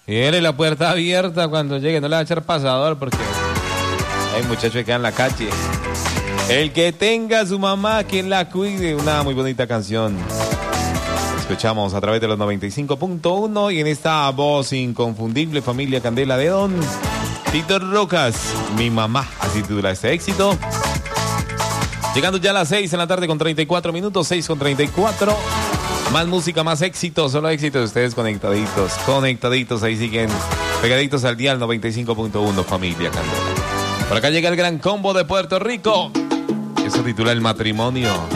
Tiene la puerta abierta cuando llegue, no le va a echar pasador porque hay muchachos que quedan en la calle. El que tenga a su mamá, quien la cuide. Una muy bonita canción. Escuchamos a través de los 95.1 y en esta voz inconfundible, familia Candela de Don Víctor Rocas, mi mamá, así titula este éxito. Llegando ya a las 6 de la tarde con 34 minutos, 6 con 34. Más música, más éxito, solo éxito de ustedes conectaditos, ahí siguen pegaditos al dial 95.1, familia Candela. Por acá llega el gran combo de Puerto Rico. Eso titula El Matrimonio.